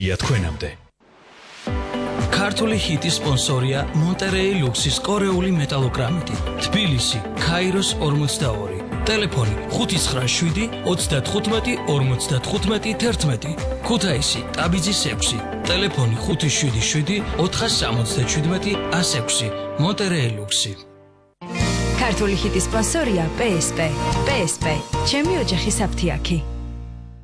ია თქვენამდე. ქართული ჰიტის სპონსორია მონტერეი ლუქსის კორეული მეტალოგრამიტი. თბილისი, ქაიროს 42. ტელეფონი 597 35 55 11. ქუთაისი, ტაბიძის 6. ტელეფონი 577 477 106. მონტერეი ლუქსი. ქართული ჰიტის სპონსორია PSP. PSP. ჩემი ოჯახის აფთიაქი.